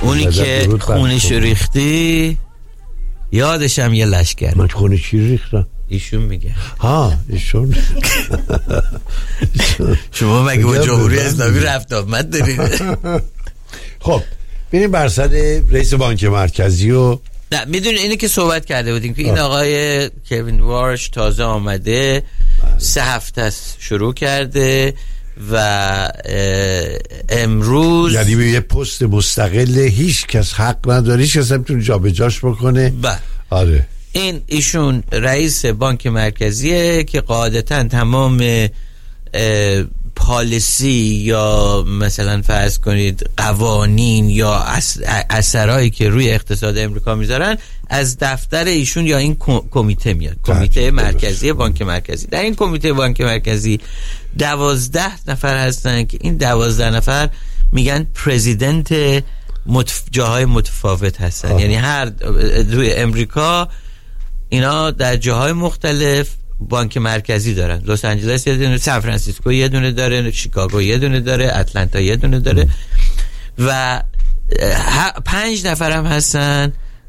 اونی که خونش ریختی یادشم یه لشکر. من خونش ریختم؟ ایشون میگه. ایشون. شما مگه با جمهوری اسلامی رفت آمد دارید؟ خب بریم بر سر رئیس بانک مرکزی و نه میدونی اینی که صحبت کرده بودیم که این آقای کوین وارش تازه آمده 3 هفته است شروع کرده و امروز یعنی به یه پست مستقل هیچ کس حق نداره، هیچ کس نمیتونه جابجاش بکنه. آره ایشون رئیس بانک مرکزیه که قاعدتا تمام پالیسی یا مثلا فرض کنید قوانین یا اثرایی که روی اقتصاد امریکا میذارن از دفتر ایشون یا این کمیته میاد، کمیته مرکزی بانک مرکزی. در این کمیته بانک مرکزی 12 نفر هستن که این 12 نفر میگن پرزیدنت جاهای متفاوت هستن. یعنی هر روی امریکا اینا در جاهای مختلف بانک مرکزی دارن. لس آنجلس یه دونه، سان فرانسیسکو یه دونه داره، شیکاگو یه دونه داره، اتلانتا یه دونه داره و 5 نفر هم هستن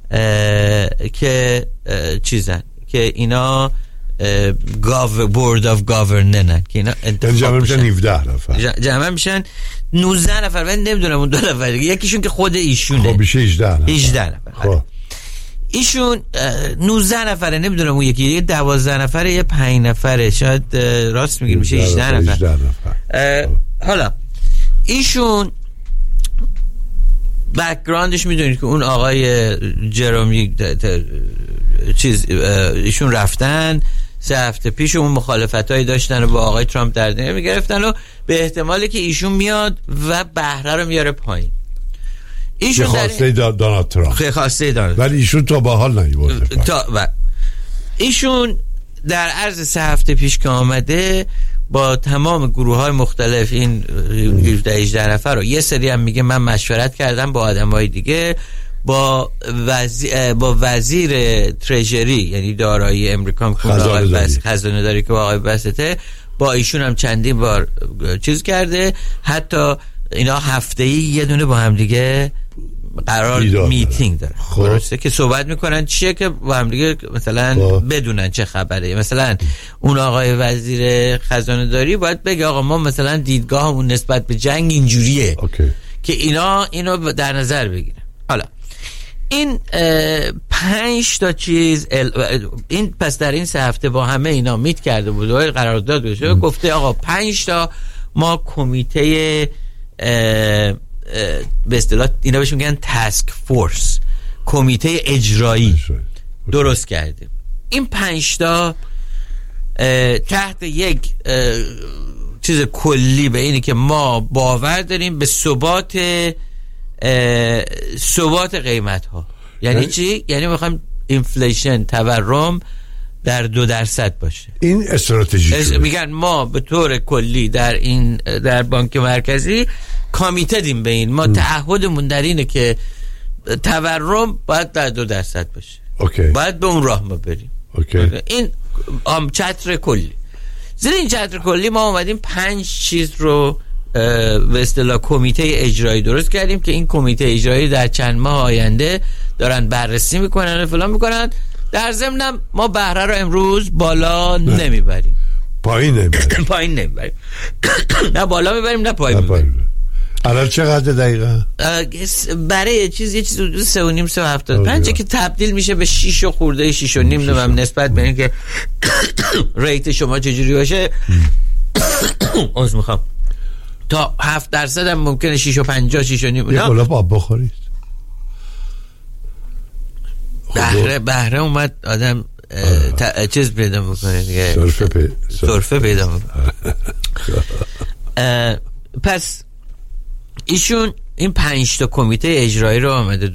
که چیزن که اینا بورد آف گاورنن که اینا جمع میشن 17 نفر، جمع میشن 19 نفر. من نمیدونم اون 2 نفر یکیشون که خود ایشونه. خب میشه 18 نفر. خب ایشون 19 نفره، نمیدونم اون یکی 12 نفره یه 5 نفره، شاید راست میگیم میشه 18 نفر. حالا ایشون بک‌گراندش میدونید که اون آقای جرومی ایشون رفتن 3 هفته پیش اون مخالفتایی داشتن و با آقای ترامپ در نظر میگرفتن و به احتمالی که ایشون میاد و بهره رو میاره پایین. ایشون خواسته دونالد ترامپ، خواسته دونالد، ولی ایشون تا به حال نیورده. ایشون در عرض 3 هفته پیش که آمده با تمام گروه‌های مختلف این 17-18 نفر رو، یه سری هم میگه من مشورت کردم با آدمای دیگه، با وزیر تریجری یعنی دارایی امریکا خزانه داری که آقای بسته، با ایشون هم چندین بار چیز کرده. حتی اینا هفته‌ای یه دونه با هم دیگه قرار میتینگ داره، درسته که صحبت میکنن چیه که با هم دیگه مثلا بدونن چه خبره. مثلا اون آقای وزیر خزانه داری باید بگه آقا ما مثلا دیدگاهمون نسبت به جنگ اینجوریه که اینا اینو در نظر بگیرن. حالا این 5 تا چیز این پس در این 3 هفته با همه اینا میت کرده بود و قرارداد بشه، گفته آقا 5 تا ما کمیته به اصطلاح اینا بهش میگن تاسک فورس، کمیته اجرایی درست کردیم. این 5 تا تحت یک چیز کلی به اینی که ما باور داریم به ثبات قیمت ها. یعنی چی؟ یعنی میخوایم اینفلیشن، تورم در 2% باشه. این استراتژی میگن ما به طور کلی در بانک مرکزی کامیتدیم به این، ما تعهدمون در اینه که تورم باید در 2% باشه. باید به اون راه ما بریم. این چتر کلی. زیر این چتر کلی ما اومدیم 5 چیز رو به اصطلاح کمیته اجرایی درست کردیم که این کمیته اجرایی در چند ماه آینده دارن بررسی میکنن و فلان میکنن. در ضمن ما بهره رو امروز بالا نمیبریم، پایین نمیبریم. نه بالا میبریم نه پایین میبریم. الان چقدر دقیقا؟ برای یه چیز 3.5 که تبدیل میشه به 6 و خورده 6.5 نسبت به این که ریت شما چجوری باشه. از میخوام تا 7% هم ممکنه 6.50 6.5 یه گلاب آب بخورید. بهره اومد آدم چیز پیدا میکنه دیگه، سرفه پیدا میکنه. پس ایشون این 5 تا کمیته اجرایی رو آمده